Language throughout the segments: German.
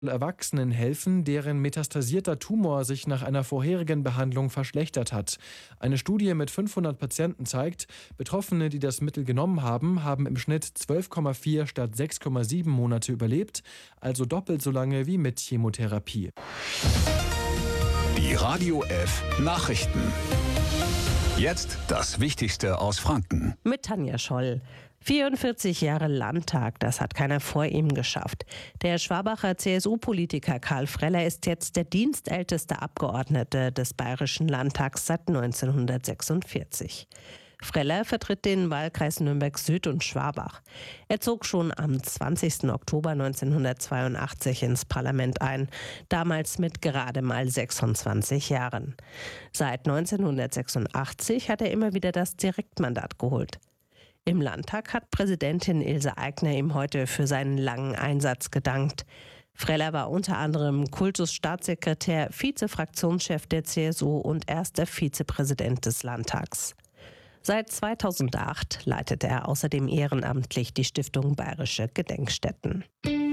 Erwachsenen helfen, deren metastasierter Tumor sich nach einer vorherigen Behandlung verschlechtert hat. Eine Studie mit 500 Patienten zeigt, Betroffene, die das Mittel genommen haben, haben im Schnitt 12,4 statt 6,7 Monate überlebt, also doppelt so lange wie mit Chemotherapie. Die Radio F Nachrichten. Jetzt das Wichtigste aus Franken. Mit Tanja Scholl. 44 Jahre Landtag, das hat keiner vor ihm geschafft. Der Schwabacher CSU-Politiker Karl Freller ist jetzt der dienstälteste Abgeordnete des Bayerischen Landtags seit 1946. Freller vertritt den Wahlkreis Nürnberg Süd und Schwabach. Er zog schon am 20. Oktober 1982 ins Parlament ein, damals mit gerade mal 26 Jahren. Seit 1986 hat er immer wieder das Direktmandat geholt. Im Landtag hat Präsidentin Ilse Aigner ihm heute für seinen langen Einsatz gedankt. Freller war unter anderem Kultusstaatssekretär, Vize-Fraktionschef der CSU und erster Vizepräsident des Landtags. Seit 2008 leitet er außerdem ehrenamtlich die Stiftung Bayerische Gedenkstätten.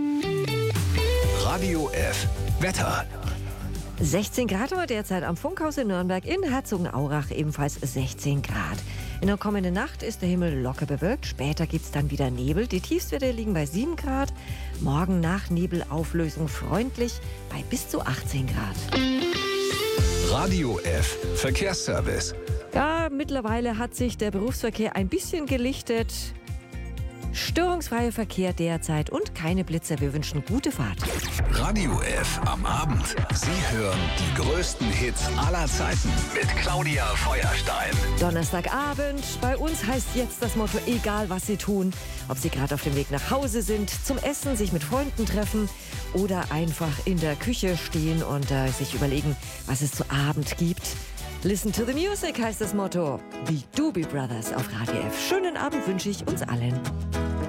Radio F Wetter. 16 Grad heute derzeit am Funkhaus in Nürnberg, in Herzogenaurach ebenfalls 16 Grad. In der kommenden Nacht ist der Himmel locker bewölkt, später gibt es dann wieder Nebel. Die Tiefstwerte liegen bei 7 Grad, morgen nach Nebelauflösung freundlich bei bis zu 18 Grad. Radio F Verkehrsservice. Ja, mittlerweile hat sich der Berufsverkehr ein bisschen gelichtet. Störungsfreier Verkehr derzeit und keine Blitzer. Wir wünschen gute Fahrt. Radio F am Abend. Sie hören die größten Hits aller Zeiten mit Claudia Feuerstein. Donnerstagabend. Bei uns heißt jetzt das Motto, egal was Sie tun. Ob Sie gerade auf dem Weg nach Hause sind, zum Essen, sich mit Freunden treffen oder einfach in der Küche stehen und sich überlegen, was es zu Abend gibt. Listen to the music heißt das Motto. Die Doobie Brothers auf Radio F. Schönen Abend wünsche ich uns allen.